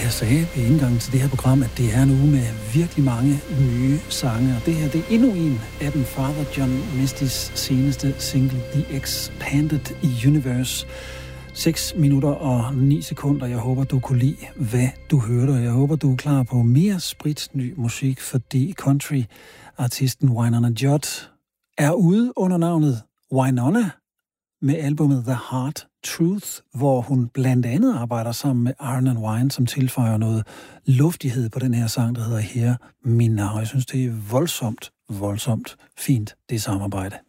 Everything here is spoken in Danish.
Jeg sagde ved indgangen til det her program, at det er en uge med virkelig mange nye sange, og det her det er endnu en af den Father John Misty's seneste single, The Expanded Universe. 6 minutter og 9 sekunder. Jeg håber, du kunne lide, hvad du hørte, og jeg håber, du er klar på mere spritny musik, fordi country-artisten Wynonna Judd er ude under navnet Wynonna med albumet The Hard Truth, hvor hun blandt andet arbejder sammen med Aaron & Wine, som tilføjer noget luftighed på den her sang, der hedder Hear Me Now. Jeg synes, det er voldsomt fint, det samarbejde.